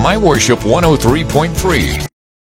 My Worship 103.3.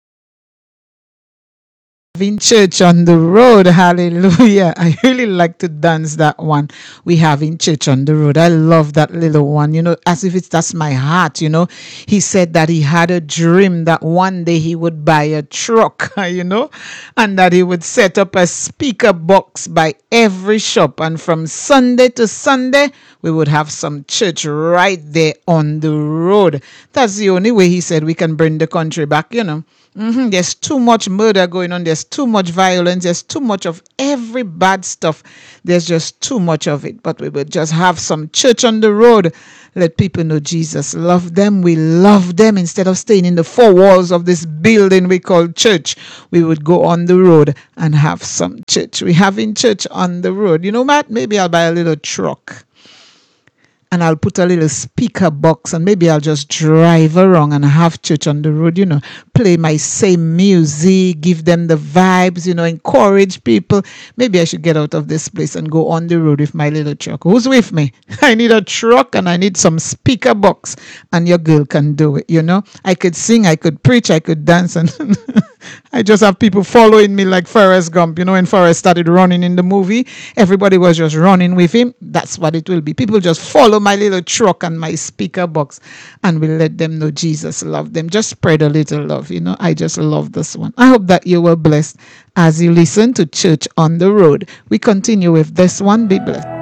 In church on the road, hallelujah. I really like to dance that one we have in church on the road. I love that little one, as if that's my heart. He said that he had a dream that one day he would buy a truck, and that he would set up a speaker box by every shop. And from Sunday to Sunday, we would have some church right there on the road. That's the only way he said we can bring the country back. There's too much murder going on. There's too much violence. There's too much of every bad stuff. There's just too much of it. But we would just have some church on the road. Let people know Jesus. Love them. We love them. Instead of staying in the four walls of this building we call church, we would go on the road and have some church. We having church on the road. You know, Matt, maybe I'll buy a little truck. And I'll put a little speaker box, and maybe I'll just drive around and have church on the road, play my same music, give them the vibes, encourage people. Maybe I should get out of this place and go on the road with my little truck. Who's with me? I need a truck and I need some speaker box, and your girl can do it, I could sing, I could preach, I could dance, and I just have people following me like Forrest Gump. When Forrest started running in the movie, everybody was just running with him. That's what it will be. People just follow my little truck and my speaker box, and we'll let them know Jesus loved them. Just spread a little love. I just love this one. I hope that you were blessed as you listen to Church on the Road. We continue with this one. Be blessed.